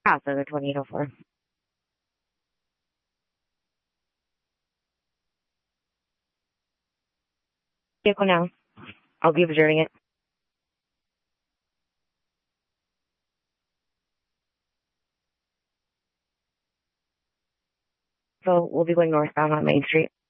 South of the 2804. Vehicle now. I'll be observing it. So we'll be going northbound on Main Street.